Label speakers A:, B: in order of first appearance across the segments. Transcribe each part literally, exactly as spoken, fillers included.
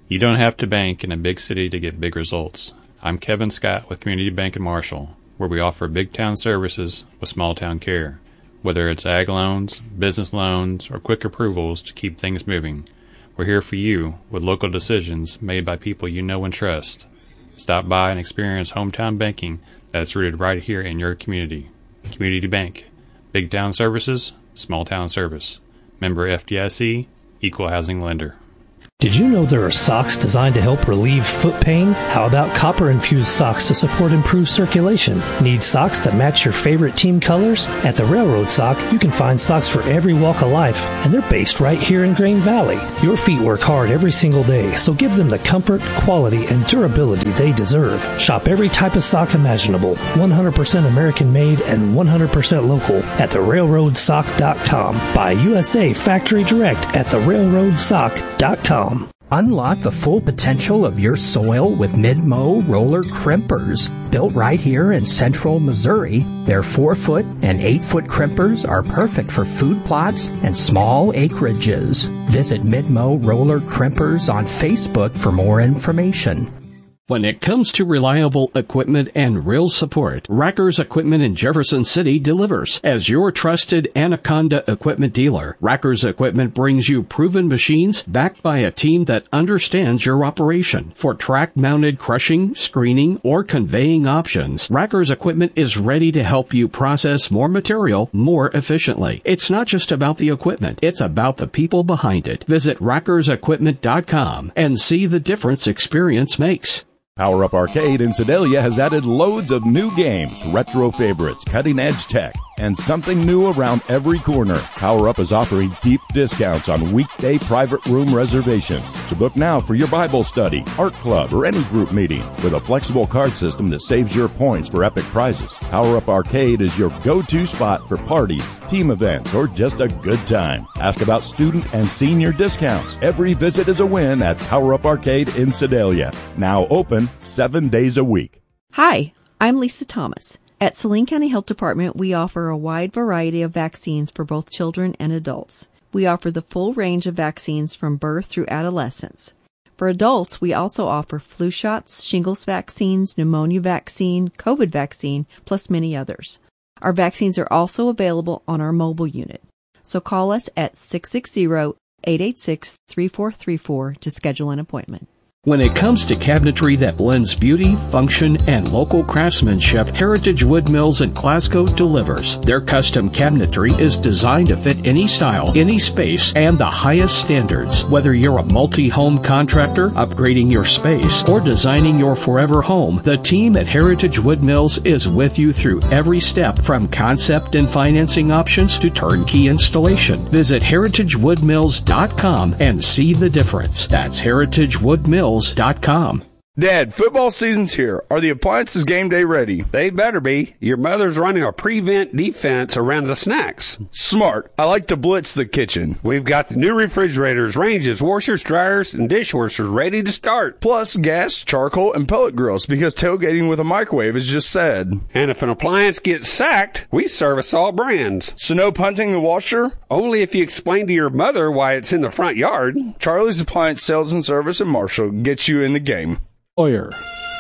A: You don't have to bank in a big city to get big results. I'm Kevin Scott with Community Bank in Marshall, where we offer big town services with small town care. Whether it's ag loans, business loans, or quick approvals to keep things moving, we're here for you with local decisions made by people you know and trust. Stop by and experience hometown banking that's rooted right here in your community. Community Bank. Big town services, small town service. Member F D I C, Equal Housing Lender.
B: Did you know there are socks designed to help relieve foot pain? How about copper-infused socks to support improved circulation? Need socks that match your favorite team colors? At the Railroad Sock, you can find socks for every walk of life, and they're based right here in Grain Valley. Your feet work hard every single day, so give them the comfort, quality, and durability they deserve. Shop every type of sock imaginable, one hundred percent American-made and one hundred percent local at the railroad sock dot com. Buy U S A Factory Direct at the railroad sock dot com.
C: Unlock the full potential of your soil with Mid-Mow roller crimpers. Built right here in central Missouri, their four-foot and eight-foot crimpers are perfect for food plots and small acreages. Visit Mid-Mow roller crimpers on Facebook for more information.
D: When it comes to reliable equipment and real support, Rackers Equipment in Jefferson City delivers. As your trusted Anaconda equipment dealer, Rackers Equipment brings you proven machines backed by a team that understands your operation. For track-mounted crushing, screening, or conveying options, Rackers Equipment is ready to help you process more material more efficiently. It's not just about the equipment, it's about the people behind it. Visit rackers equipment dot com and see the difference experience makes.
E: Power Up Arcade in Sedalia has added loads of new games, retro favorites, cutting-edge tech, and something new around every corner. Power Up is offering deep discounts on weekday private room reservations. So book now for your Bible study, art club, or any group meeting with a flexible card system that saves your points for epic prizes. Power Up Arcade is your go-to spot for parties, team events, or just a good time. Ask about student and senior discounts. Every visit is a win at Power Up Arcade in Sedalia. Now open seven days a week.
F: Hi, I'm Lisa Thomas. At Saline County Health Department, we offer a wide variety of vaccines for both children and adults. We offer the full range of vaccines from birth through adolescence. For adults, we also offer flu shots, shingles vaccines, pneumonia vaccine, COVID vaccine, plus many others. Our vaccines are also available on our mobile unit. So call us at six six zero, eight eight six, three four three four to schedule an appointment.
D: When it comes to cabinetry that blends beauty, function, and local craftsmanship, Heritage Wood Mills in Glasgow delivers. Their custom cabinetry is designed to fit any style, any space, and the highest standards. Whether you're a multi-home contractor, upgrading your space, or designing your forever home, the team at Heritage Wood Mills is with you through every step, from concept and financing options to turnkey installation. Visit heritage wood mills dot com and see the difference. That's heritage wood mills dot com.
G: Dad, football season's here. Are the appliances game day ready?
H: They better be. Your mother's running a prevent defense around the snacks.
G: Smart. I like to blitz the kitchen.
H: We've got the new refrigerators, ranges, washers, dryers, and dishwashers ready to start.
G: Plus gas, charcoal, and pellet grills, because tailgating with a microwave is just sad.
H: And if an appliance gets sacked, we service all brands.
G: So no punting the washer?
H: Only if you explain to your mother why it's in the front yard.
G: Charlie's Appliance Sales and Service in Marshall gets you in the game.
I: You're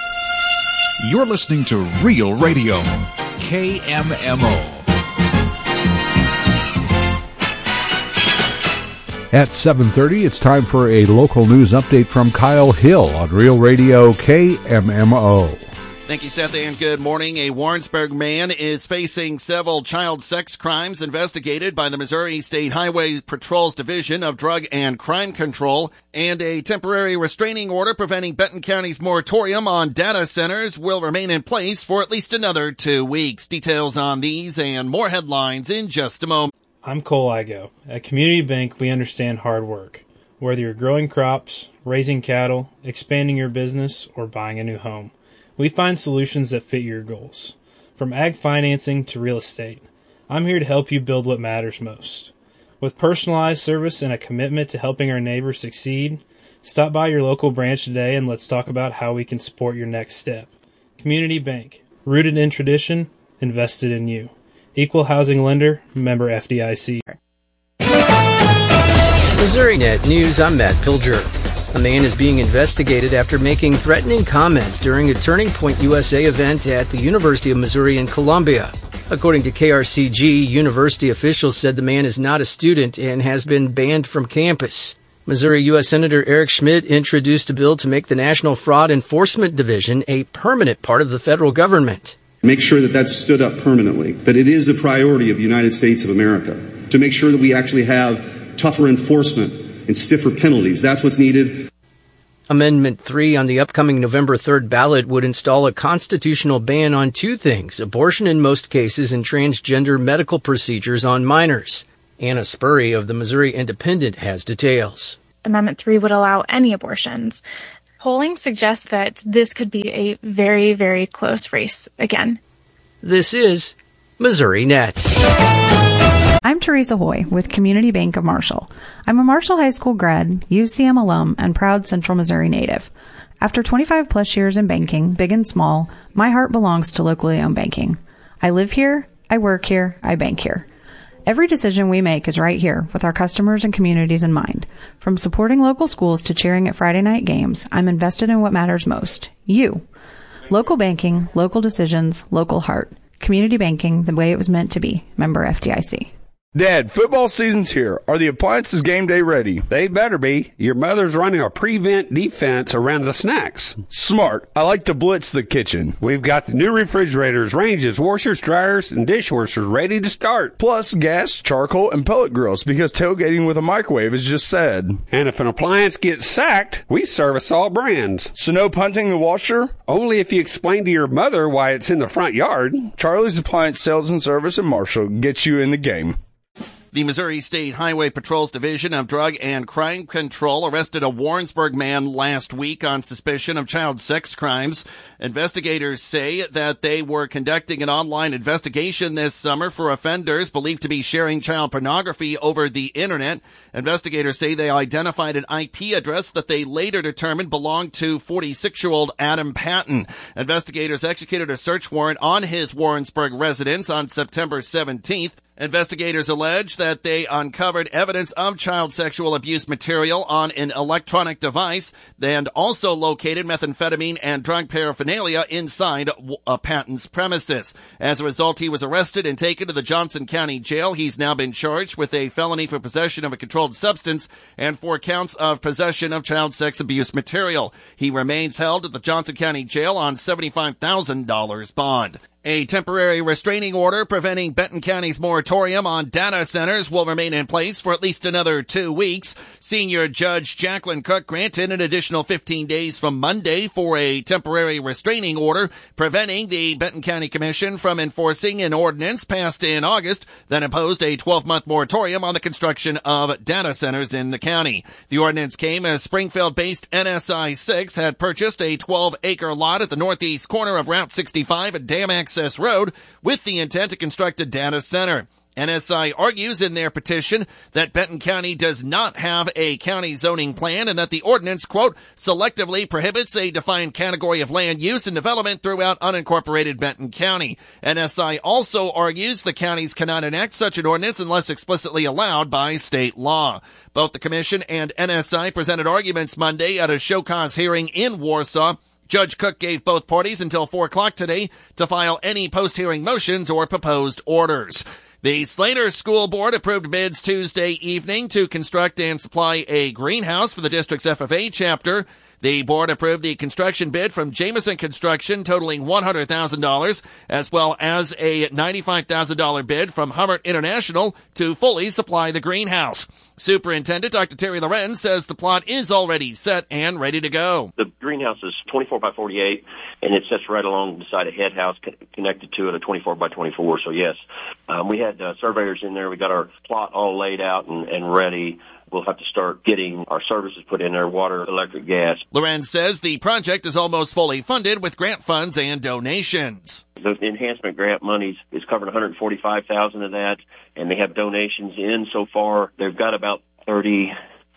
I: listening to Real Radio, K M M O. At seven thirty, it's time for a local news update from Kyle Hill on Real Radio, K M M O.
J: Thank you, Seth, and good morning. A Warrensburg man is facing several child sex crimes investigated by the Missouri State Highway Patrol's Division of Drug and Crime Control, and a temporary restraining order preventing Benton County's moratorium on data centers will remain in place for at least another two weeks. Details on these and more headlines in just a moment.
K: I'm Cole Igo. At Community Bank, we understand hard work. Whether you're growing crops, raising cattle, expanding your business, or buying a new home, we find solutions that fit your goals. From ag financing to real estate, I'm here to help you build what matters most. With personalized service and a commitment to helping our neighbors succeed, stop by your local branch today and let's talk about how we can support your next step. Community Bank, rooted in tradition, invested in you. Equal Housing Lender, member F D I C.
L: MissouriNet News, I'm Matt Pilger. A man is being investigated after making threatening comments during a Turning Point U S A event at the University of Missouri in Columbia. According to K R C G, university officials said the man is not a student and has been banned from campus. Missouri U S Senator Eric Schmidt introduced a bill to make the National Fraud Enforcement Division a permanent part of the federal government.
M: Make sure that that's stood up permanently, that it is a priority of the United States of America to make sure that we actually have tougher enforcement and stiffer penalties. That's what's needed.
L: Amendment three on the upcoming November third ballot would install a constitutional ban on two things, abortion in most cases and transgender medical procedures on minors. Anna Spurry of the Missouri Independent has details.
N: Amendment three would allow any abortions. Polling suggests that this could be a very, very close race again.
L: This is Missouri Net.
O: I'm Teresa Hoy with Community Bank of Marshall. I'm a Marshall High School grad, U C M alum, and proud Central Missouri native. After twenty-five plus years in banking, big and small, my heart belongs to locally owned banking. I live here, I work here, I bank here. Every decision we make is right here with our customers and communities in mind. From supporting local schools to cheering at Friday night games, I'm invested in what matters most, you. Local banking, local decisions, local heart. Community banking the way it was meant to be. Member F D I C.
G: Dad, football season's here. Are the appliances game day ready?
H: They better be. Your mother's running a prevent defense around the snacks.
G: Smart. I like to blitz the kitchen.
H: We've got the new refrigerators, ranges, washers, dryers, and dishwashers ready to start.
G: Plus gas, charcoal, and pellet grills because tailgating with a microwave is just sad.
H: And if an appliance gets sacked, we service all brands.
G: So no punting the washer?
H: Only if you explain to your mother why it's in the front yard.
G: Charlie's Appliance Sales and Service in Marshall gets you in the game.
J: The Missouri State Highway Patrol's Division of Drug and Crime Control arrested a Warrensburg man last week on suspicion of child sex crimes. Investigators say that they were conducting an online investigation this summer for offenders believed to be sharing child pornography over the internet. Investigators say they identified an I P address that they later determined belonged to forty-six-year-old Adam Patton. Investigators executed a search warrant on his Warrensburg residence on September seventeenth. Investigators allege that they uncovered evidence of child sexual abuse material on an electronic device and also located methamphetamine and drug paraphernalia inside uh, Patton's premises. As a result, he was arrested and taken to the Johnson County Jail. He's now been charged with a felony for possession of a controlled substance and four counts of possession of child sex abuse material. He remains held at the Johnson County Jail on seventy-five thousand dollars bond. A temporary restraining order preventing Benton County's moratorium on data centers will remain in place for at least another two weeks. Senior Judge Jacqueline Cook granted an additional fifteen days from Monday for a temporary restraining order preventing the Benton County Commission from enforcing an ordinance passed in August that imposed a twelve-month moratorium on the construction of data centers in the county. The ordinance came as Springfield-based N S I six had purchased a twelve-acre lot at the northeast corner of Route sixty-five at Dam Access Road with the intent to construct a data center. N S I argues in their petition that Benton County does not have a county zoning plan and that the ordinance, quote, selectively prohibits a defined category of land use and development throughout unincorporated Benton County. N S I also argues the counties cannot enact such an ordinance unless explicitly allowed by state law. Both the Commission and N S I presented arguments Monday at a show cause hearing in Warsaw. Judge Cook gave both parties until four o'clock today to file any post-hearing motions or proposed orders. The Slater School Board approved bids Tuesday evening to construct and supply a greenhouse for the district's F F A chapter. The board approved the construction bid from Jameson Construction totaling one hundred thousand dollars, as well as a ninety-five thousand dollars bid from Hummert International to fully supply the greenhouse. Superintendent Doctor Terry Lorenz says the plot is already set and ready to go.
P: The greenhouse is twenty-four by forty-eight, and it sits right alongside a head house connected to it, a twenty-four by twenty-four. So, yes, um, we had uh, surveyors in there. We got our plot all laid out and, and ready. We'll have to start getting our services put in there, water, electric, gas.
J: Lorenz says the project is almost fully funded with grant funds and donations.
P: The enhancement grant monies is covering one hundred forty-five thousand dollars of that, and they have donations in so far. They've got about thirty,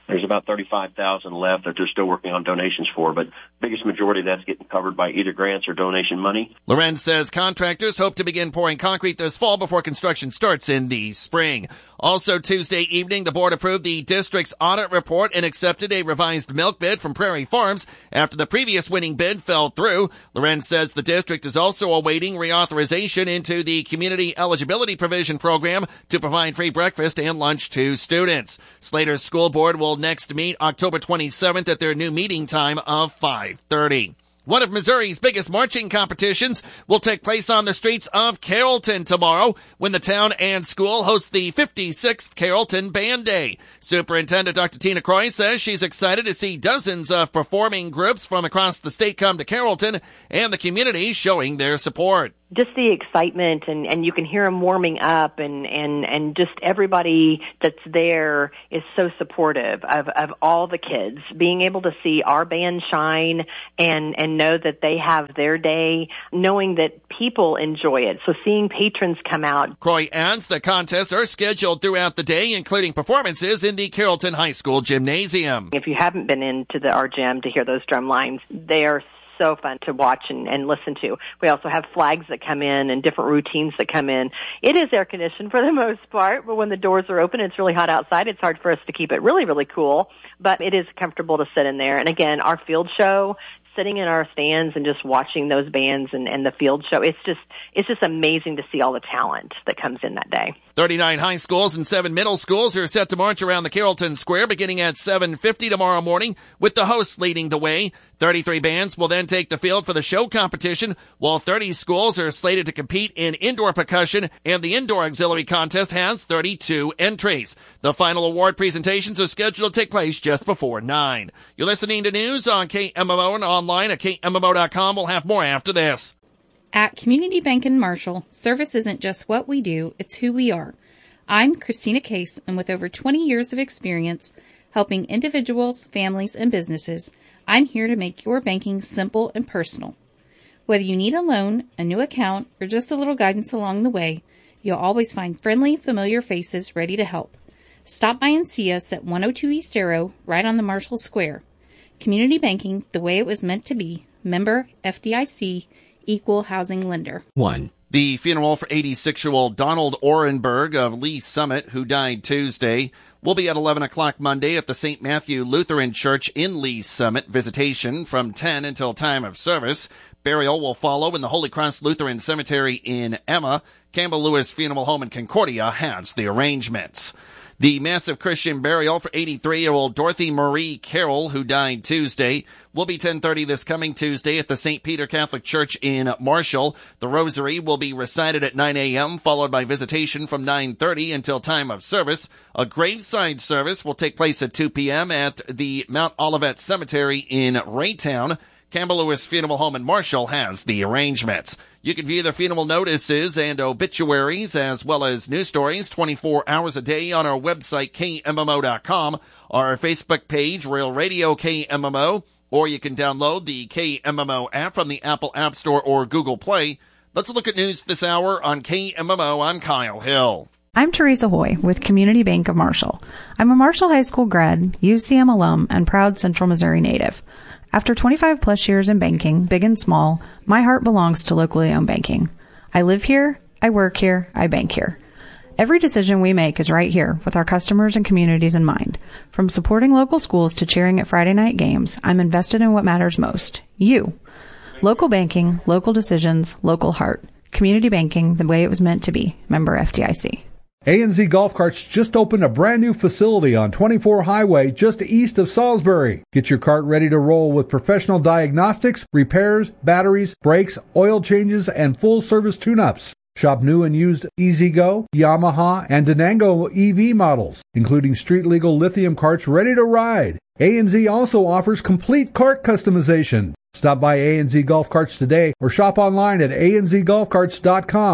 P: There's about thirty-five thousand left that they're still working on donations for, but the biggest majority of that's getting covered by either grants or donation money.
J: Lorenz says contractors hope to begin pouring concrete this fall before construction starts in the spring. Also Tuesday evening, the board approved the district's audit report and accepted a revised milk bid from Prairie Farms after the previous winning bid fell through. Lorenz says the district is also awaiting reauthorization into the community eligibility provision program to provide free breakfast and lunch to students. Slater's school board will next meet October twenty-seventh at their new meeting time of five thirty. One of Missouri's biggest marching competitions will take place on the streets of Carrollton tomorrow when the town and school host the fifty-sixth Carrollton Band Day. Superintendent Doctor Tina Croy says she's excited to see dozens of performing groups from across the state come to Carrollton and the community showing their support.
Q: Just the excitement, and, and you can hear them warming up, and, and, and just everybody that's there is so supportive of, of all the kids. Being able to see our band shine and, and know that they have their day, knowing that people enjoy it. So seeing patrons come out.
J: Croy adds the contests are scheduled throughout the day, including performances in the Carrollton High School Gymnasium.
Q: If you haven't been into the, our gym to hear those drum lines, they are so fun to watch and, and listen to. We also have flags that come in and different routines that come in. It is air conditioned for the most part, but when the doors are open, it's really hot outside. It's hard for us to keep it really, really cool, but it is comfortable to sit in there. And again, our field show, sitting in our stands and just watching those bands and, and the field show, it's just it's just amazing to see all the talent that comes in that day.
J: thirty-nine high schools and seven middle schools are set to march around the Carrollton Square beginning at seven fifty tomorrow morning, with the hosts leading the way. thirty-three bands will then take the field for the show competition, while thirty schools are slated to compete in indoor percussion, and the indoor auxiliary contest has thirty-two entries. The final award presentations are scheduled to take place just before nine. You're listening to news on K M M O and online at K M M O dot com. We'll have more after this.
R: At Community Bank in Marshall, service isn't just what we do, it's who we are. I'm Christina Case, and with over twenty years of experience helping individuals, families, and businesses, I'm here to make your banking simple and personal. Whether you need a loan, a new account, or just a little guidance along the way, you'll always find friendly, familiar faces ready to help. Stop by and see us at one oh two East Arrow, right on the Marshall Square. Community banking, the way it was meant to be. Member F D I C, Equal Housing Lender.
J: One. The funeral for eighty-six-year-old Donald Orenberg of Lee Summit, who died Tuesday, will be at eleven o'clock Monday at the Saint Matthew Lutheran Church in Lee Summit. Visitation from ten until time of service. Burial will follow in the Holy Cross Lutheran Cemetery in Emma. Campbell Lewis Funeral Home in Concordia has the arrangements. The massive Christian burial for eighty-three-year-old Dorothy Marie Carroll, who died Tuesday, will be ten thirty this coming Tuesday at the Saint Peter Catholic Church in Marshall. The rosary will be recited at nine a.m., followed by visitation from nine thirty until time of service. A graveside service will take place at two p.m. at the Mount Olivet Cemetery in Raytown. Campbell Lewis Funeral Home in Marshall has the arrangements. You can view the funeral notices and obituaries as well as news stories twenty-four hours a day on our website, K M M O dot com, our Facebook page, Real Radio K M M O, or you can download the K M M O app from the Apple App Store or Google Play. Let's look at news this hour on K M M O. I'm Kyle Hill.
O: I'm Teresa Hoy with Community Bank of Marshall. I'm a Marshall High School grad, U C M alum, and proud Central Missouri native. After twenty-five plus years in banking, big and small, my heart belongs to locally owned banking. I live here, I work here, I bank here. Every decision we make is right here with our customers and communities in mind. From supporting local schools to cheering at Friday night games, I'm invested in what matters most, you. Local banking, local decisions, local heart. Community banking, the way it was meant to be. Member F D I C.
I: A and Z Golf Carts just opened a brand new facility on twenty-four Highway just east of Salisbury. Get your cart ready to roll with professional diagnostics, repairs, batteries, brakes, oil changes, and full service tune-ups. Shop new and used E-Z-Go, Yamaha, and Denango E V models, including street-legal lithium carts ready to ride. A and Z also offers complete cart customization. Stop by A and Z Golf Carts today or shop online at A N Z golf carts dot com.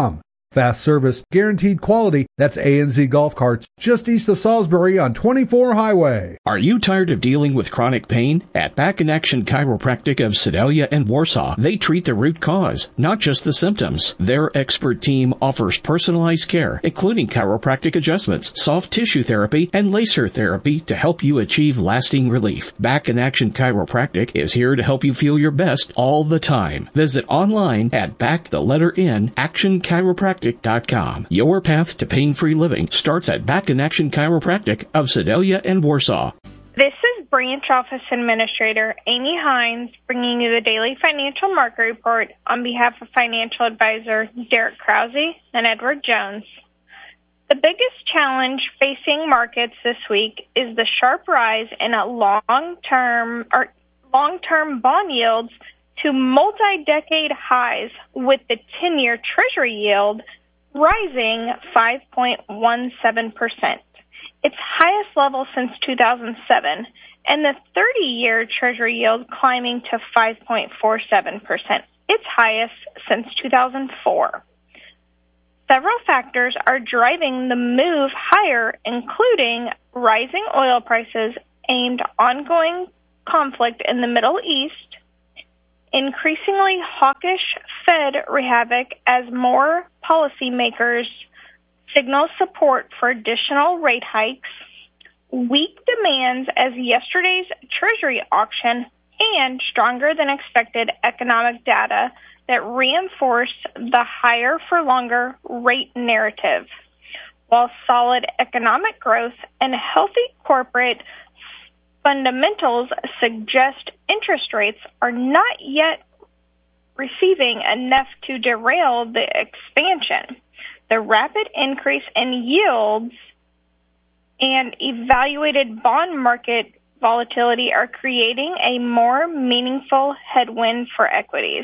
I: Fast service, guaranteed quality. That's A N Z Golf Carts, just east of Salisbury on twenty-four Highway.
D: Are you tired of dealing with chronic pain? At Back in Action Chiropractic of Sedalia and Warsaw, they treat the root cause, not just the symptoms. Their expert team offers personalized care, including chiropractic adjustments, soft tissue therapy, and laser therapy to help you achieve lasting relief. Back in Action Chiropractic is here to help you feel your best all the time. Visit online at back the letter N action chiropractic dot com. Your path to pain-free living starts at Back in Action Chiropractic of Sedalia and Warsaw.
S: This is Branch Office Administrator Amy Hines bringing you the daily financial market report on behalf of financial advisor Derek Krause and Edward Jones. The biggest challenge facing markets this week is the sharp rise in a long-term or long-term bond yields to multi-decade highs, with the ten-year Treasury yield rising five point one seven percent, its highest level since two thousand seven, and the thirty-year Treasury yield climbing to five point four seven percent, its highest since two thousand four. Several factors are driving the move higher, including rising oil prices aimed ongoing conflict in the Middle East, increasingly hawkish Fed havoc as more policymakers signal support for additional rate hikes, weak demands as yesterday's Treasury auction, and stronger than expected economic data that reinforce the higher for longer rate narrative. While solid economic growth and healthy corporate fundamentals suggest interest rates are not yet receiving enough to derail the expansion, the rapid increase in yields and evaluated bond market volatility are creating a more meaningful headwind for equities.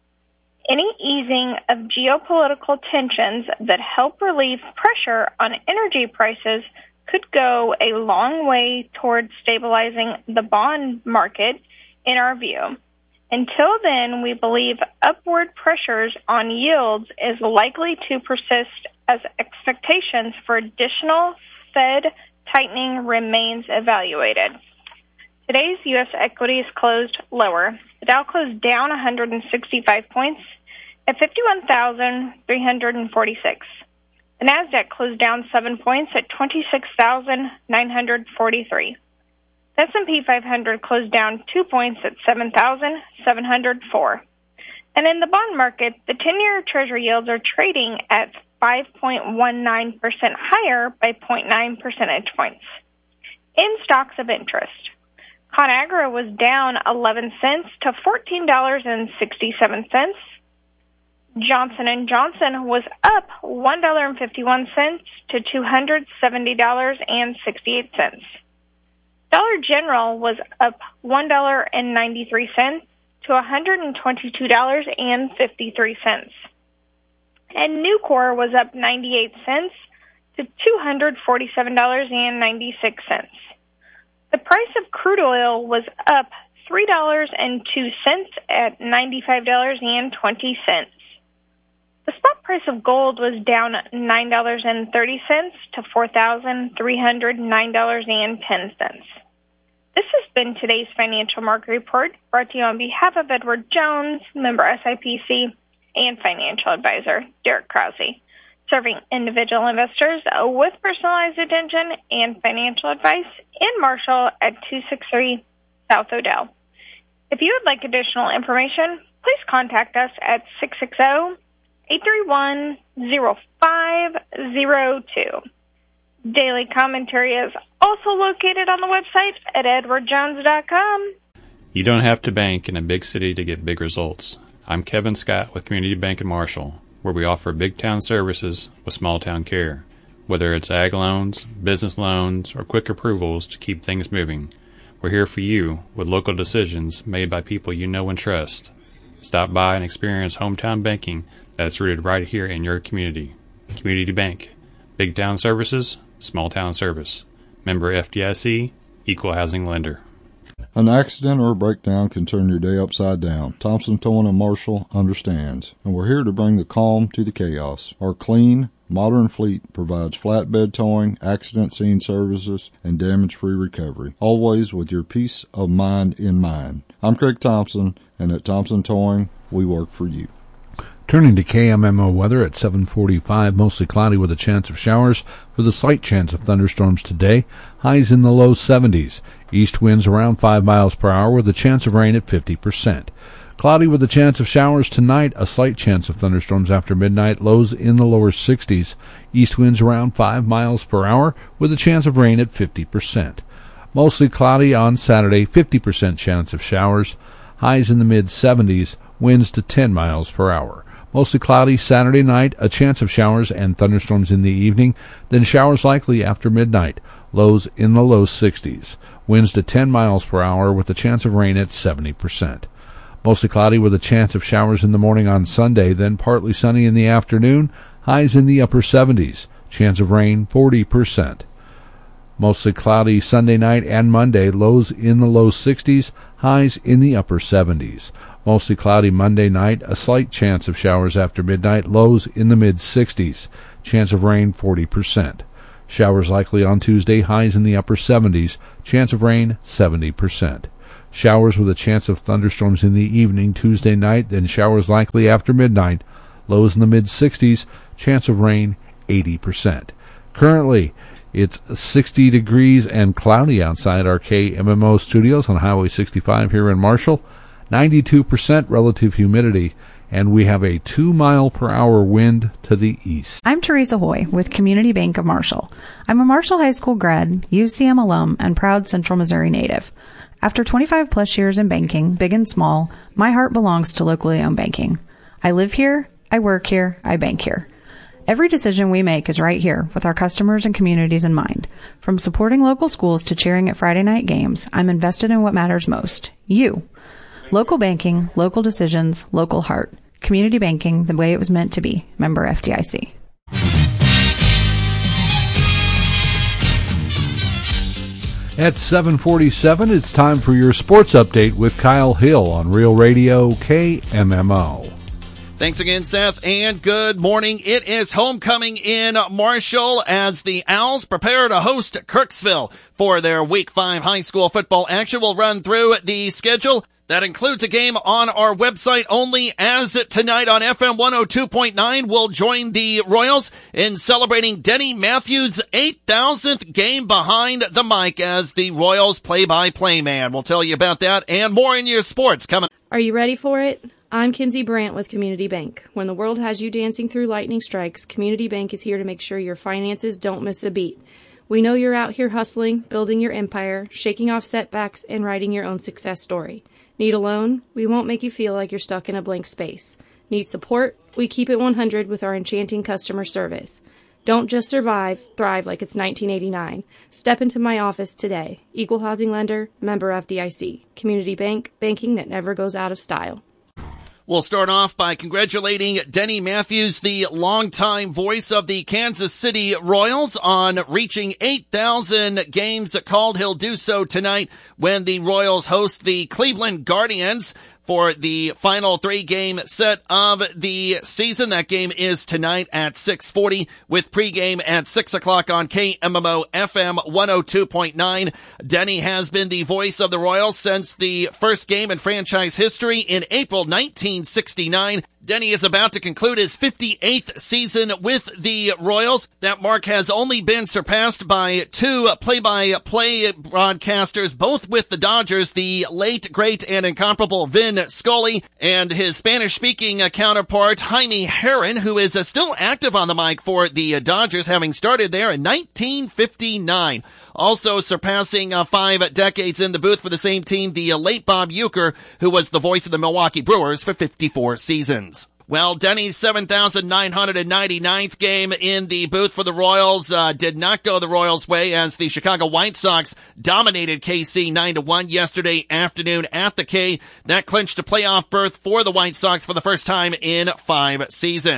S: Any easing of geopolitical tensions that help relieve pressure on energy prices could go a long way towards stabilizing the bond market, in our view. Until then, we believe upward pressures on yields is likely to persist as expectations for additional Fed tightening remains evaluated. Today's U S equities closed lower. The Dow closed down one hundred sixty-five points at fifty-one thousand three hundred forty-six. The Nasdaq closed down seven points at twenty-six thousand nine hundred forty-three. The S and P five hundred closed down two points at seven thousand seven hundred four. And in the bond market, the ten-year Treasury yields are trading at five point one nine percent higher by zero point nine percentage points. In stocks of interest, ConAgra was down eleven cents to fourteen dollars and sixty-seven cents. Johnson and Johnson was up one dollar and fifty-one cents to two hundred seventy dollars and sixty-eight cents. Dollar General was up one dollar and ninety-three cents to one hundred twenty-two dollars and fifty-three cents. And Nucor was up ninety-eight cents to two hundred forty-seven dollars and ninety-six cents. The price of crude oil was up three dollars and two cents at ninety-five dollars and twenty cents. The spot price of gold was down nine dollars and thirty cents to four thousand three hundred nine dollars and ten cents. This has been today's financial market report, brought to you on behalf of Edward Jones, member S I P C, and financial advisor Derek Krause, serving individual investors with personalized attention and financial advice in Marshall at two sixty-three South Odell. If you would like additional information, please contact us at six six zero, eight three one, zero five zero two. Daily commentary is also located on the website at edward jones dot com.
A: You don't have to bank in a big city to get big results. I'm Kevin Scott with Community Bank in Marshall, where we offer big town services with small town care. Whether it's ag loans, business loans, or quick approvals to keep things moving, we're here for you with local decisions made by people you know and trust. Stop by and experience hometown banking that's rooted right here in your community. Community Bank. Big town services, small town service. Member F D I C, Equal Housing Lender.
T: An accident or a breakdown can turn your day upside down. Thompson Towing and Marshall understands, and we're here to bring the calm to the chaos. Our clean, modern fleet provides flatbed towing, accident scene services, and damage-free recovery, always with your peace of mind in mind. I'm Craig Thompson, and at Thompson Towing, we work for you.
I: Turning to K M M O weather at seven forty-five, mostly cloudy with a chance of showers with a slight chance of thunderstorms today. Highs in the low seventies. East winds around five miles per hour with a chance of rain at fifty percent. Cloudy with a chance of showers tonight, a slight chance of thunderstorms after midnight, lows in the lower sixties. East winds around five miles per hour with a chance of rain at fifty percent. Mostly cloudy on Saturday, fifty percent chance of showers. Highs in the mid seventies, winds to ten miles per hour. Mostly cloudy Saturday night, a chance of showers and thunderstorms in the evening, then showers likely after midnight. Lows in the low sixties. Winds to ten miles per hour with a chance of rain at seventy percent. Mostly cloudy with a chance of showers in the morning on Sunday, then partly sunny in the afternoon. Highs in the upper seventies. Chance of rain forty percent. Mostly cloudy Sunday night and Monday, lows in the low sixties, highs in the upper seventies. Mostly cloudy Monday night, a slight chance of showers after midnight, lows in the mid sixties. Chance of rain forty percent. Showers likely on Tuesday, highs in the upper seventies. Chance of rain seventy percent. Showers with a chance of thunderstorms in the evening Tuesday night, then showers likely after midnight, lows in the mid sixties. Chance of rain eighty percent. Currently, it's sixty degrees and cloudy outside our K M M O studios on Highway sixty-five here in Marshall. ninety-two percent relative humidity, and we have a two mile per hour wind to the east.
O: I'm Teresa Hoy with Community Bank of Marshall. I'm a Marshall High School grad, U C M alum, and proud Central Missouri native. After twenty-five plus years in banking, big and small, my heart belongs to locally owned banking. I live here, I work here, I bank here. Every decision we make is right here with our customers and communities in mind. From supporting local schools to cheering at Friday night games, I'm invested in what matters most, you. Local banking, local decisions, local heart. Community banking the way it was meant to be. Member F D I C.
I: At seven forty-seven, it's time for your sports update with Kyle Hill on Real Radio K M M O.
J: Thanks again, Seth, and good morning. It is homecoming in Marshall as the Owls prepare to host Kirksville for their Week five high school football action. We'll run through the schedule. That includes a game on our website only, as tonight on F M one oh two point nine we'll join the Royals in celebrating Denny Matthews' eight thousandth game behind the mic as the Royals play-by-play man. We'll tell you about that and more in your sports coming.
U: Are you ready for it? I'm Kinsey Brandt with Community Bank. When the world has you dancing through lightning strikes, Community Bank is here to make sure your finances don't miss a beat. We know you're out here hustling, building your empire, shaking off setbacks, and writing your own success story. Need a loan? We won't make you feel like you're stuck in a blank space. Need support? We keep it one hundred with our enchanting customer service. Don't just survive, thrive like it's nineteen eighty-nine. Step into my office today. Equal housing lender, member F D I C. Community Bank, banking that never goes out of style.
J: We'll start off by congratulating Denny Matthews, the longtime voice of the Kansas City Royals, on reaching eight thousand games called. He'll do so tonight when the Royals host the Cleveland Guardians for the final three-game set of the season. That game is tonight at six forty with pregame at six o'clock on K M M O F M one oh two point nine. Denny has been the voice of the Royals since the first game in franchise history in April nineteen sixty-nine. Denny is about to conclude his fifty-eighth season with the Royals. That mark has only been surpassed by two play-by-play broadcasters, both with the Dodgers, the late, great, and incomparable Vin Scully, and his Spanish-speaking counterpart, Jaime Herron, who is still active on the mic for the Dodgers, having started there in nineteen fifty-nine. Also surpassing uh, five decades in the booth for the same team, the uh, late Bob Uecker, who was the voice of the Milwaukee Brewers for fifty-four seasons. Well, Denny's seven thousand nine hundred ninety-ninth game in the booth for the Royals uh, did not go the Royals' way as the Chicago White Sox dominated K C nine to one yesterday afternoon at the K. That clinched a playoff berth for the White Sox for the first time in five seasons.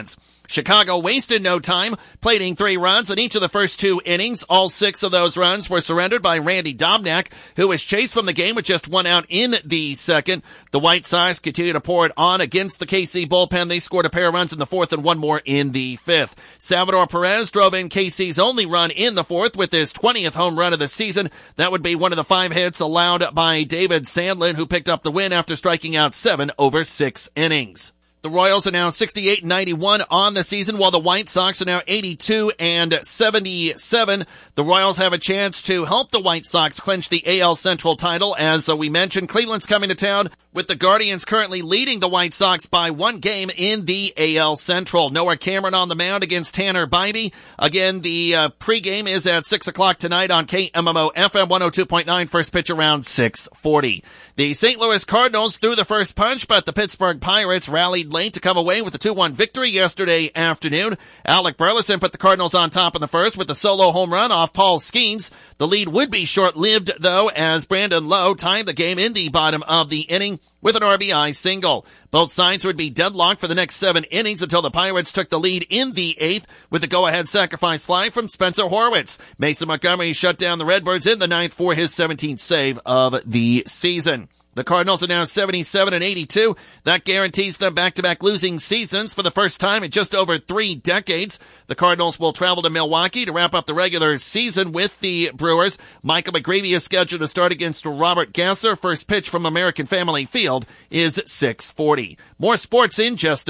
J: Chicago wasted no time, plating three runs in each of the first two innings. All six of those runs were surrendered by Randy Domnak, who was chased from the game with just one out in the second. The White Sox continued to pour it on against the K C bullpen. They scored a pair of runs in the fourth and one more in the fifth. Salvador Perez drove in K C's only run in the fourth with his twentieth home run of the season. That would be one of the five hits allowed by David Sandlin, who picked up the win after striking out seven over six innings. The Royals are now sixty-eight and ninety-one on the season, while the White Sox are now eighty-two and seventy-seven. The Royals have a chance to help the White Sox clinch the A L Central title. As uh, we mentioned, Cleveland's coming to town, with the Guardians currently leading the White Sox by one game in the A L Central. Noah Cameron on the mound against Tanner Bybee. Again, the uh, pregame is at six o'clock tonight on K M M O F M one oh two point nine. First pitch around six forty. The Saint Louis Cardinals threw the first punch, but the Pittsburgh Pirates rallied late to come away with a two one victory yesterday afternoon. Alec Burleson put the Cardinals on top in the first with a solo home run off Paul Skeens. The lead would be short-lived, though, as Brandon Lowe tied the game in the bottom of the inning with an R B I single. Both sides would be deadlocked for the next seven innings until the Pirates took the lead in the eighth with the go-ahead sacrifice fly from Spencer Horwitz. Mason Montgomery shut down the Redbirds in the ninth for his seventeenth save of the season. The Cardinals are now seventy-seven and eighty-two. That guarantees them back-to-back losing seasons for the first time in just over three decades. The Cardinals will travel to Milwaukee to wrap up the regular season with the Brewers. Michael McGreevy is scheduled to start against Robert Gasser. First pitch from American Family Field is six forty. More sports in just a